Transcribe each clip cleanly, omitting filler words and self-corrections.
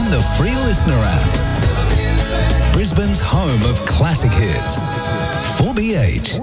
and the free Listener app. Brisbane's home of classic hits. 4BH.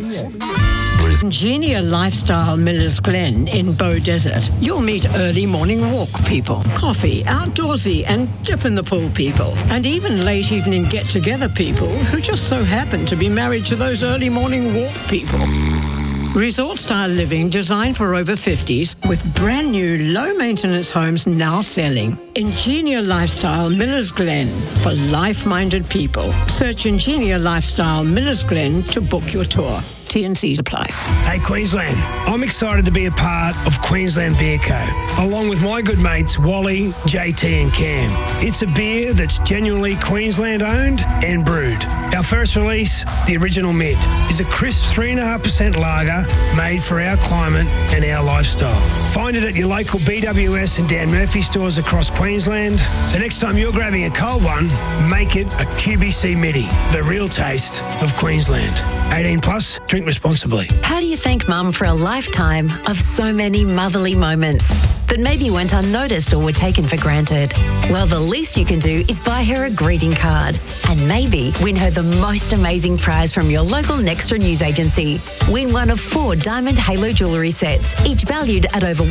Ingenia Lifestyle Millers Glen in Bow Desert. You'll meet early morning walk people, coffee, outdoorsy and dip in the pool people, and even late evening get-together people who just so happen to be married to those early morning walk people. Resort-style living designed for over 50s with brand new low-maintenance homes now selling. Ingenia Lifestyle Millers Glen for life-minded people. Search Ingenia Lifestyle Millers Glen to book your tour. T&Cs apply. Hey Queensland, I'm excited to be a part of Queensland Beer Co, along with my good mates Wally, JT and Cam. It's a beer that's genuinely Queensland owned and brewed. Our first release, The Original Mid, is a crisp 3.5% lager made for our climate and our lifestyle. Find it at your local BWS and Dan Murphy stores across Queensland. So next time you're grabbing a cold one, make it a QBC Midi, the real taste of Queensland. 18 plus, drink responsibly. How do you thank Mum for a lifetime of so many motherly moments that maybe went unnoticed or were taken for granted? Well, the least you can do is buy her a greeting card and maybe win her the most amazing prize from your local Nextra news agency. Win one of 4 Diamond Halo jewellery sets, each valued at over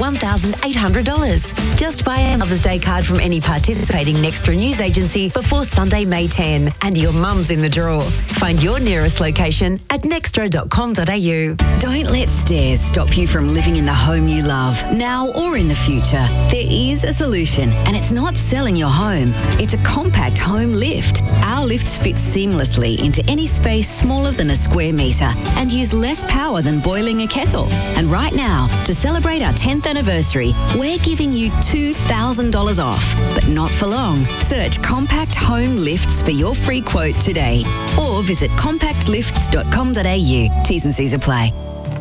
$1,800. Just buy a Mother's Day card from any participating Nextra news agency before Sunday, May 10, and your mum's in the draw. Find your nearest location at nextra.com.au. Don't let stairs stop you from living in the home you love, now or in the future. There is a solution, and it's not selling your home. It's a compact home lift. Our lifts fit seamlessly into any space smaller than a square metre and use less power than boiling a kettle. And right now, to celebrate our 10th anniversary, we're giving you $2,000 off, but not for long. Search Compact Home Lifts for your free quote today, or visit compactlifts.com.au. T's and C's apply.